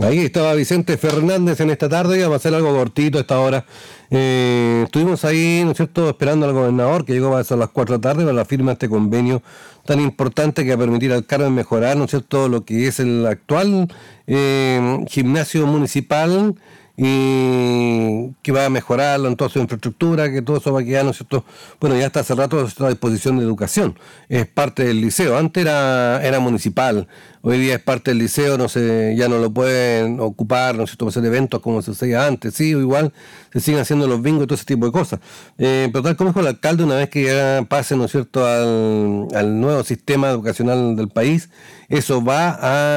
Ahí estaba Vicente Fernández en esta tarde, y vamos a hacer algo cortito a esta hora. Estuvimos ahí, ¿no es cierto?, esperando al gobernador, que llegó a las 4 de la tarde para la firma de este convenio tan importante que va a permitir al Carmen mejorar, ¿no es cierto?, lo que es el actual gimnasio municipal, y que va a mejorarlo en toda su infraestructura, que todo eso va a quedar, ¿no es cierto? Bueno, ya está hace rato a disposición de educación, es parte del liceo, antes era municipal, hoy día es parte del liceo, no sé, ya no lo pueden ocupar, ¿no es cierto?, hacer eventos como se hacía antes, sí, o igual se siguen haciendo los bingos y todo ese tipo de cosas, pero tal como dijo el alcalde, una vez que ya pase, ¿no es cierto?, al nuevo sistema educacional del país, eso va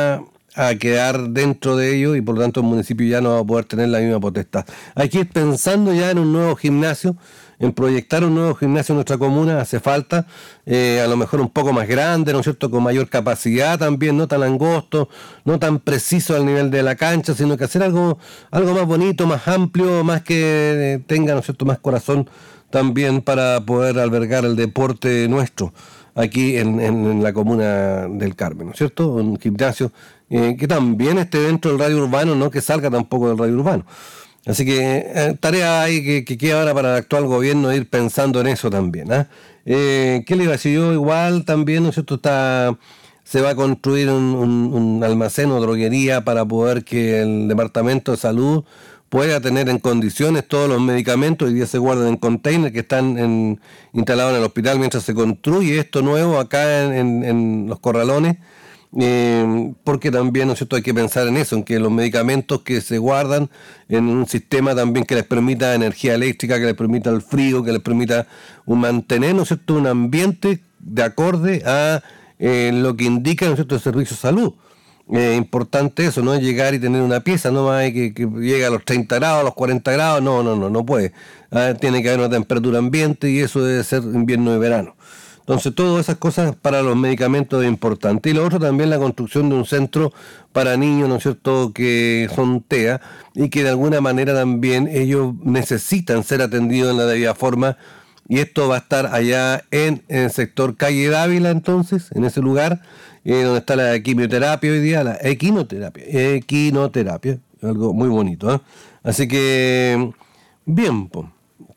a quedar dentro de ello, y por lo tanto el municipio ya no va a poder tener la misma potestad. Hay que ir pensando ya en un nuevo gimnasio, en proyectar un nuevo gimnasio en nuestra comuna, hace falta, a lo mejor un poco más grande, ¿no es cierto?, con mayor capacidad también, no tan angosto, no tan preciso al nivel de la cancha, sino que hacer algo más bonito, más amplio, más que tenga, ¿no es cierto?, más corazón también para poder albergar el deporte nuestro aquí en la comuna del Carmen, ¿no es cierto?, un gimnasio que también esté dentro del radio urbano, no que salga tampoco del radio urbano. Así que tarea hay que queda ahora para el actual gobierno ir pensando en eso también. ¿Qué le iba a decir yo? Igual también, ¿no es cierto?, se va a construir un almacén o droguería para poder que el Departamento de Salud pueda tener en condiciones todos los medicamentos, y ya se guardan en containers que están instalados en el hospital mientras se construye esto nuevo acá en Los Corralones. Porque también, ¿no es cierto?, hay que pensar en eso, en que los medicamentos que se guardan en un sistema también que les permita energía eléctrica, que les permita el frío, que les permita mantener, ¿no es cierto?, un ambiente de acorde a lo que indica, ¿no es cierto?, el servicio de salud. Importante eso, no es llegar y tener una pieza, no más que llegue a los 30 grados, a los 40 grados, no puede. Tiene que haber una temperatura ambiente, y eso debe ser invierno y verano. Entonces, todas esas cosas para los medicamentos es importante. Y lo otro también, la construcción de un centro para niños, ¿no es cierto?, que son TEA, y que de alguna manera también ellos necesitan ser atendidos en la debida forma. Y esto va a estar allá en el sector Calle Dávila, entonces, en ese lugar, donde está la quimioterapia hoy día, la equinoterapia, algo muy bonito. Así que, bien, pues.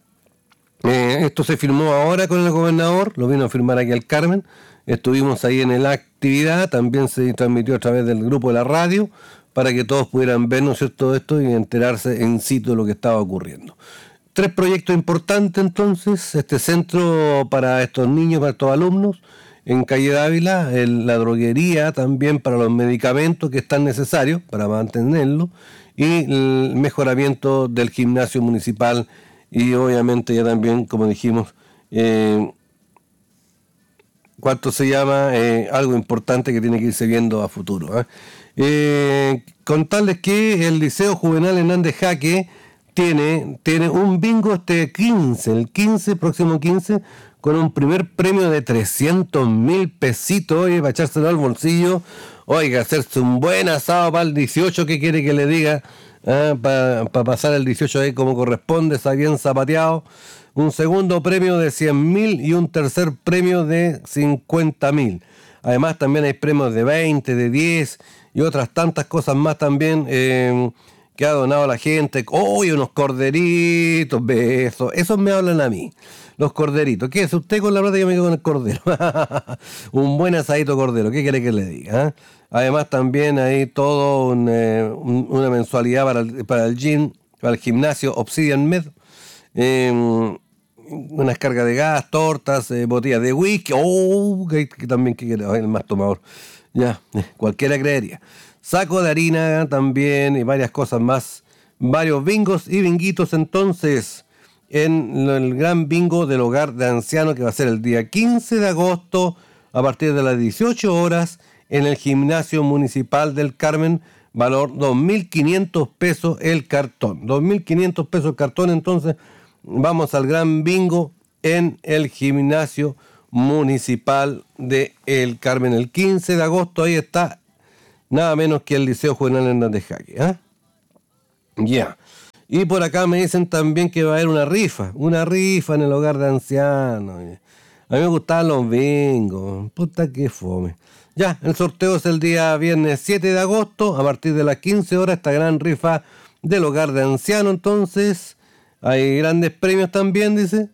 Esto se firmó ahora con el gobernador, lo vino a firmar aquí al Carmen, estuvimos ahí en la actividad, también se transmitió a través del grupo de la radio, para que todos pudieran ver, ¿no es cierto?, esto, y enterarse en situ de lo que estaba ocurriendo. 3 proyectos importantes entonces, este centro para estos niños, para estos alumnos, en Calle Dávila, la droguería también para los medicamentos que están necesarios para mantenerlo, y el mejoramiento del gimnasio municipal. Y obviamente ya también, como dijimos, ¿cuánto se llama? Algo importante que tiene que irse viendo a futuro. Contarles que el Liceo Juvenal Hernández Jaque tiene un bingo el 15, próximo 15, con un primer premio de 300,000 pesitos, oye, para echárselo al bolsillo, oiga, hacerse un buen asado para el 18, ¿qué quiere que le diga? Para pasar el 18 ahí como corresponde, está bien zapateado. Un segundo premio de 100,000 y un tercer premio de 50,000. Además también hay premios de 20, de 10 y otras tantas cosas más también que ha donado la gente. ¡Uy, unos corderitos! Besos. Esos me hablan a mí. Los corderitos. ¿Qué es usted con la plata? Yo me quedo con el cordero. Un buen asadito cordero. ¿Qué quiere que le diga? Además también hay todo una mensualidad para el gym, para el gimnasio Obsidian Med. Unas cargas de gas, tortas, botellas de whisky. Que también que el más tomador. Ya, cualquiera creería. Saco de harina también y varias cosas más. Varios bingos y binguitos entonces en el gran bingo del hogar de ancianos, que va a ser el día 15 de agosto a partir de las 18 horas en el gimnasio municipal del Carmen. Valor 2.500 pesos el cartón. 2.500 pesos el cartón. Entonces vamos al gran bingo en el gimnasio municipal de El Carmen el 15 de agosto. Ahí está nada menos que el Liceo Juvenal Hernández Jaque. Ya. Y por acá me dicen también que va a haber una rifa en el hogar de ancianos. A mí me gustaban los bingos. Puta que fome. Ya, el sorteo es el día viernes 7 de agosto, a partir de las 15 horas, esta gran rifa del hogar de ancianos. Entonces, hay grandes premios también, dice.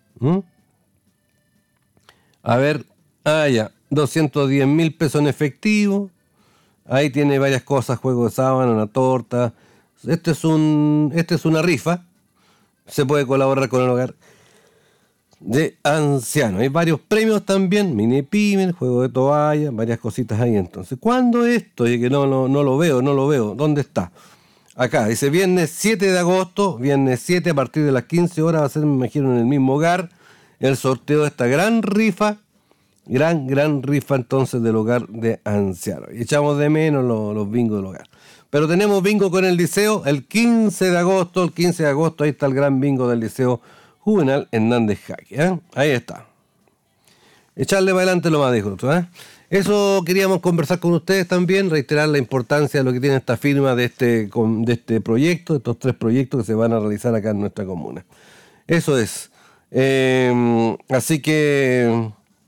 A ver, ya, 210.000 pesos en efectivo. Ahí tiene varias cosas, juego de sábana, una torta. Este es una rifa. Se puede colaborar con el hogar de ancianos. Hay varios premios también, mini pyme, juego de toalla, varias cositas ahí. Entonces, ¿cuándo esto? Oye, que no lo veo. ¿Dónde está? Acá, dice viernes 7 de agosto, viernes 7 a partir de las 15 horas va a ser, me imagino, en el mismo hogar, el sorteo de esta gran rifa entonces del hogar de ancianos. Y echamos de menos los bingos del hogar. Pero tenemos bingo con el liceo el 15 de agosto, ahí está el gran bingo del liceo Juvenal Hernández Jaque. Ahí está. Echarle para adelante lo más dijo. Eso queríamos conversar con ustedes también, reiterar la importancia de lo que tiene esta firma de este proyecto, de estos 3 proyectos que se van a realizar acá en nuestra comuna. Eso es. Así que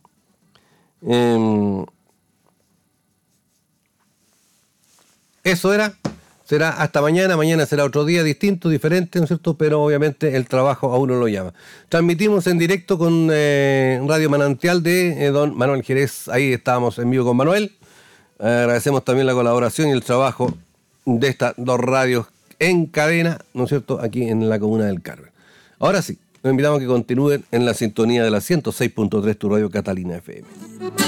eso será hasta mañana será otro día distinto, diferente, ¿no es cierto? Pero obviamente el trabajo a uno lo llama. Transmitimos en directo con Radio Manantial de don Manuel Jerez, ahí estábamos en vivo con Manuel. Agradecemos también la colaboración y el trabajo de estas 2 radios en cadena, ¿no es cierto?, aquí en la comuna del Carmen. Ahora sí, los invitamos a que continúen en la sintonía de la 106.3, tu radio Catalina FM.